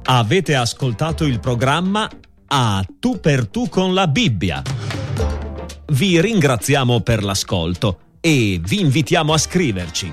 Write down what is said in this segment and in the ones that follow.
Avete ascoltato il programma A Tu per Tu con la Bibbia. Vi ringraziamo per l'ascolto e vi invitiamo a scriverci.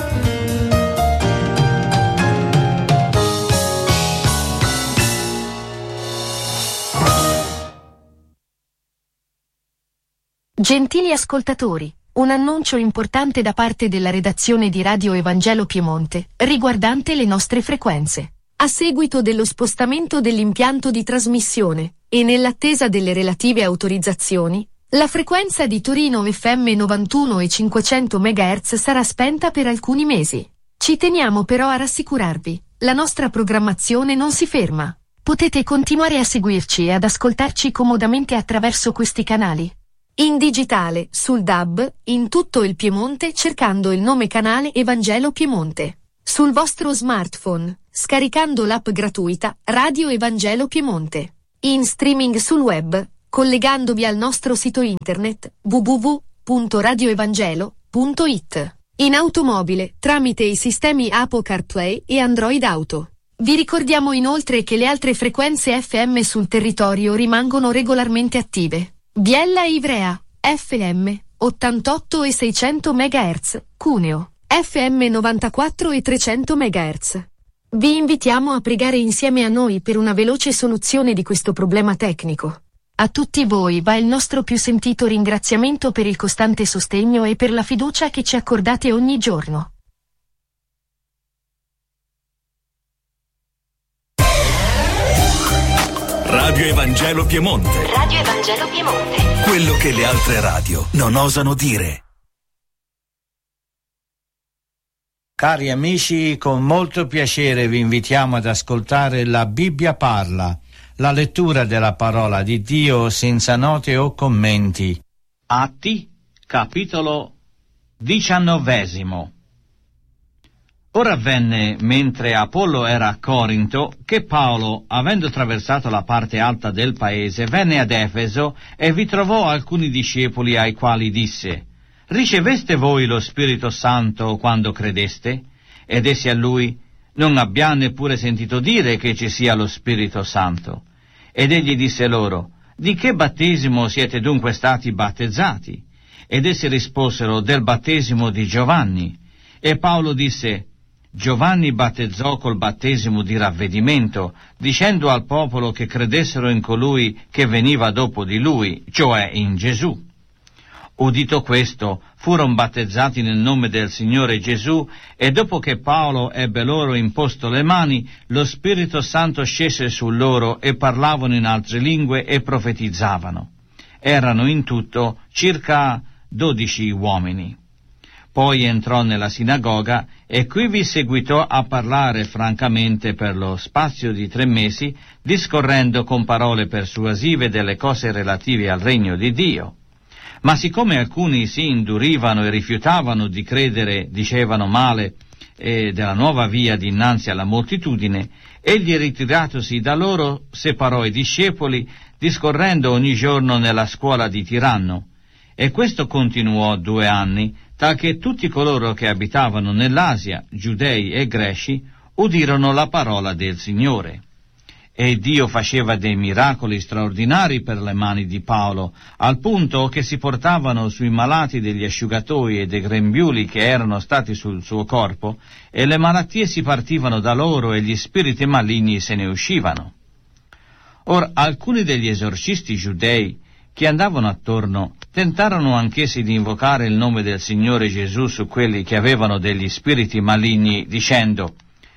Gentili ascoltatori, un annuncio importante da parte della redazione di Radio Evangelo Piemonte, riguardante le nostre frequenze. A seguito dello spostamento dell'impianto di trasmissione, e nell'attesa delle relative autorizzazioni, la frequenza di Torino FM 91 e 500 MHz sarà spenta per alcuni mesi. Ci teniamo però a rassicurarvi, la nostra programmazione non si ferma. Potete continuare a seguirci e ad ascoltarci comodamente attraverso questi canali. In digitale, sul DAB, in tutto il Piemonte cercando il nome canale Evangelo Piemonte. Sul vostro smartphone, scaricando l'app gratuita Radio Evangelo Piemonte. In streaming sul web, collegandovi al nostro sito internet www.radioevangelo.it. In automobile, tramite i sistemi Apple CarPlay e Android Auto. Vi ricordiamo inoltre che le altre frequenze FM sul territorio rimangono regolarmente attive. Biella e Ivrea, FM, 88 e 600 MHz, Cuneo, FM 94 e 300 MHz. Vi invitiamo a pregare insieme a noi per una veloce soluzione di questo problema tecnico. A tutti voi va il nostro più sentito ringraziamento per il costante sostegno e per la fiducia che ci accordate ogni giorno. Radio Evangelo Piemonte. Radio Evangelo Piemonte. Quello che le altre radio non osano dire. Cari amici, con molto piacere vi invitiamo ad ascoltare La Bibbia Parla, la lettura della parola di Dio senza note o commenti. Atti, capitolo 19. Ora avvenne, mentre Apollo era a Corinto, che Paolo, avendo attraversato la parte alta del paese, venne ad Efeso e vi trovò alcuni discepoli ai quali disse: «Riceveste voi lo Spirito Santo quando credeste?» Ed essi a lui: «Non abbiamo neppure sentito dire che ci sia lo Spirito Santo». Ed egli disse loro: «Di che battesimo siete dunque stati battezzati?» Ed essi risposero: «Del battesimo di Giovanni». E Paolo disse: «Giovanni battezzò col battesimo di ravvedimento, dicendo al popolo che credessero in colui che veniva dopo di lui, cioè in Gesù». Udito questo, furono battezzati nel nome del Signore Gesù, e dopo che Paolo ebbe loro imposto le mani, lo Spirito Santo scese su loro e parlavano in altre lingue e profetizzavano. Erano in tutto circa 12 uomini. Poi entrò nella sinagoga e qui vi seguitò a parlare francamente per lo spazio di 3 mesi, discorrendo con parole persuasive delle cose relative al regno di Dio. Ma siccome alcuni si indurivano e rifiutavano di credere, dicevano male della nuova via dinanzi alla moltitudine, egli, ritiratosi da loro, separò i discepoli, discorrendo ogni giorno nella scuola di Tiranno. E questo continuò 2 anni, talché tutti coloro che abitavano nell'Asia, giudei e greci, udirono la parola del Signore. E Dio faceva dei miracoli straordinari per le mani di Paolo, al punto che si portavano sui malati degli asciugatoi e dei grembiuli che erano stati sul suo corpo, e le malattie si partivano da loro e gli spiriti maligni se ne uscivano. Ora alcuni degli esorcisti giudei che andavano attorno tentarono anch'essi di invocare il nome del Signore Gesù su quelli che avevano degli spiriti maligni, dicendo: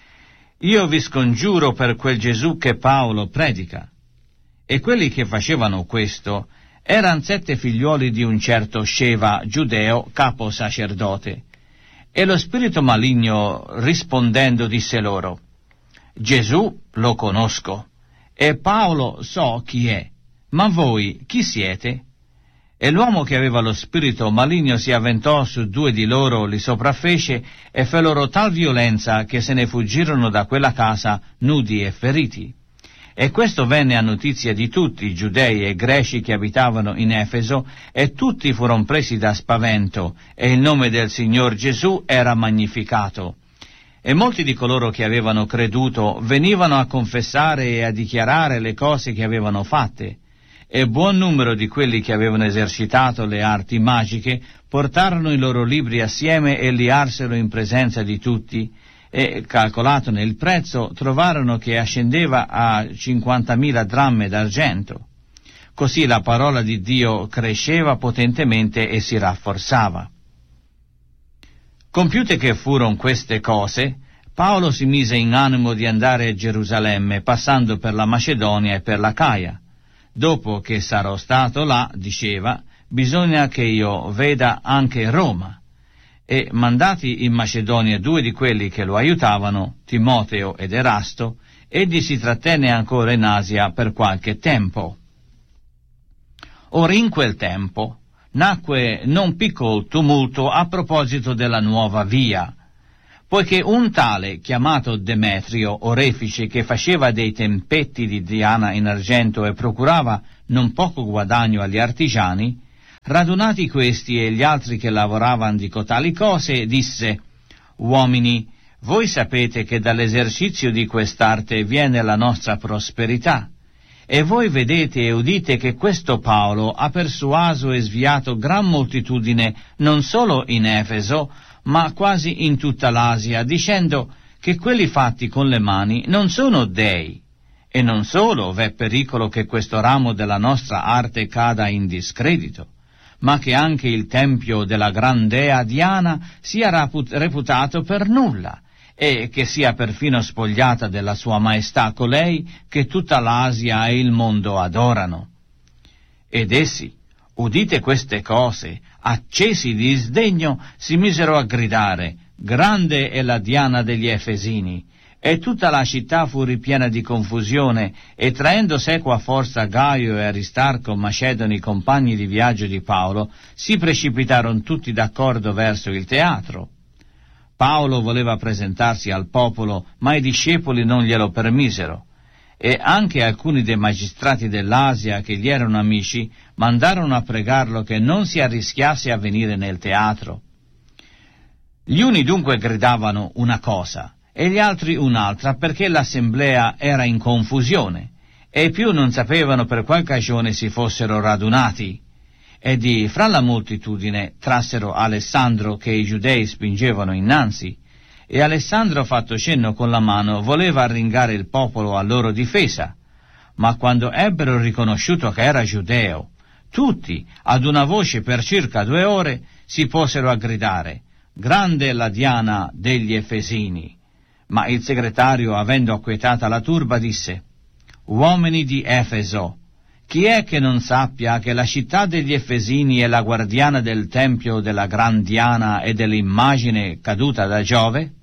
«Io vi scongiuro per quel Gesù che Paolo predica». E quelli che facevano questo erano 7 figliuoli di un certo Sceva, giudeo, capo sacerdote. E lo spirito maligno, rispondendo, disse loro: «Gesù lo conosco, e Paolo so chi è, ma voi chi siete?» E l'uomo che aveva lo spirito maligno si avventò su 2 di loro, li sopraffece e fe loro tal violenza che se ne fuggirono da quella casa nudi e feriti. E questo venne a notizia di tutti i giudei e greci che abitavano in Efeso, e tutti furono presi da spavento, e il nome del Signor Gesù era magnificato. E molti di coloro che avevano creduto venivano a confessare e a dichiarare le cose che avevano fatte, e buon numero di quelli che avevano esercitato le arti magiche portarono i loro libri assieme e li arsero in presenza di tutti, e calcolatone il prezzo trovarono che ascendeva a 50.000 dramme d'argento. Così la parola di Dio cresceva potentemente e si rafforzava. Compiute che furono queste cose, Paolo si mise in animo di andare a Gerusalemme, passando per la Macedonia e per l'Acaia. Dopo che sarò stato là, diceva, bisogna che io veda anche Roma. E mandati in Macedonia 2 di quelli che lo aiutavano, Timoteo ed Erasto, egli si trattenne ancora in Asia per qualche tempo. Ora in quel tempo nacque non piccolo tumulto a proposito della nuova via, poiché un tale chiamato Demetrio, orefice, che faceva dei tempetti di Diana in argento e procurava non poco guadagno agli artigiani, radunati questi e gli altri che lavoravano di cotali cose, disse: «Uomini, voi sapete che dall'esercizio di quest'arte viene la nostra prosperità, e voi vedete e udite che questo Paolo ha persuaso e sviato gran moltitudine non solo in Efeso, ma quasi in tutta l'Asia, dicendo che quelli fatti con le mani non sono dei. E non solo v'è pericolo che questo ramo della nostra arte cada in discredito, ma che anche il tempio della gran dea Diana sia reputato per nulla, e che sia perfino spogliata della sua maestà colei che tutta l'Asia e il mondo adorano. Ed essi, udite queste cose, accesi di sdegno, si misero a gridare: «Grande è la Diana degli Efesini!» E tutta la città fu ripiena di confusione, e traendo sequa forza Gaio e Aristarco, macedoni compagni di viaggio di Paolo, si precipitarono tutti d'accordo verso il teatro. Paolo voleva presentarsi al popolo, ma i discepoli non glielo permisero, e anche alcuni dei magistrati dell'Asia che gli erano amici mandarono a pregarlo che non si arrischiasse a venire nel teatro. Gli uni dunque gridavano una cosa e gli altri un'altra, perché l'assemblea era in confusione, e i più non sapevano per qual cagione si fossero radunati. E di fra la moltitudine trassero Alessandro, che i giudei spingevano innanzi, e Alessandro, fatto cenno con la mano, voleva arringare il popolo a loro difesa. Ma quando ebbero riconosciuto che era giudeo, tutti, ad una voce per circa 2 ore, si posero a gridare: «Grande è la Diana degli Efesini!» Ma il segretario, avendo acquietata la turba, disse: «Uomini di Efeso, chi è che non sappia che la città degli Efesini è la guardiana del tempio della gran Diana e dell'immagine caduta da Giove?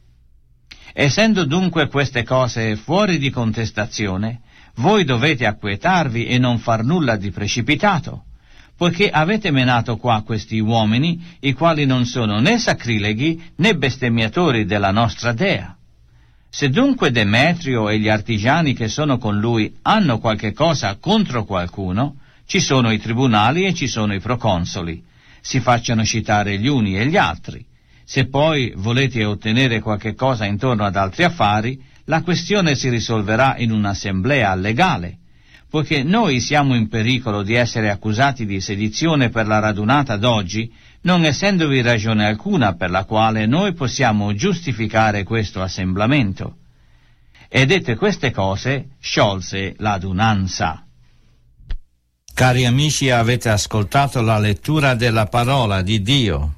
Essendo dunque queste cose fuori di contestazione, voi dovete acquietarvi e non far nulla di precipitato, poiché avete menato qua questi uomini, i quali non sono né sacrileghi né bestemmiatori della nostra dea. Se dunque Demetrio e gli artigiani che sono con lui hanno qualche cosa contro qualcuno, ci sono i tribunali e ci sono i proconsoli. Si facciano citare gli uni e gli altri. Se poi volete ottenere qualche cosa intorno ad altri affari, la questione si risolverà in un'assemblea legale, poiché noi siamo in pericolo di essere accusati di sedizione per la radunata d'oggi, non essendovi ragione alcuna per la quale noi possiamo giustificare questo assemblamento. E dette queste cose, sciolse l'adunanza. Cari amici, avete ascoltato la lettura della parola di Dio.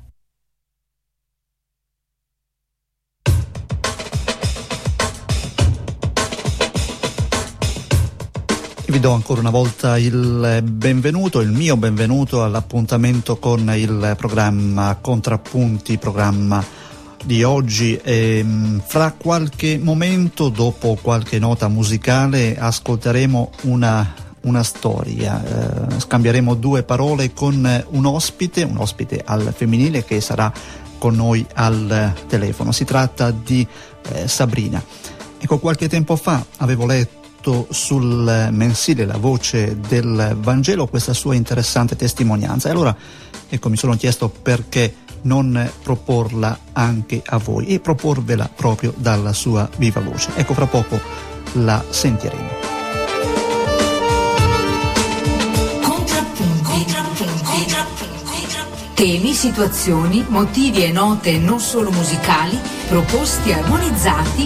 Vi do ancora una volta il benvenuto, il mio benvenuto all'appuntamento con il programma Contrappunti, programma di oggi. Fra qualche momento, dopo qualche nota musicale, ascolteremo una storia. Scambieremo 2 parole con un ospite al femminile che sarà con noi al telefono. Si tratta di Sabrina. Ecco, qualche tempo fa avevo letto sul mensile La Voce del Vangelo questa sua interessante testimonianza, e allora ecco, mi sono chiesto perché non proporla anche a voi e proporvela proprio dalla sua viva voce. Ecco, fra poco la sentiremo. Temi, situazioni, motivi e note non solo musicali, proposti e armonizzati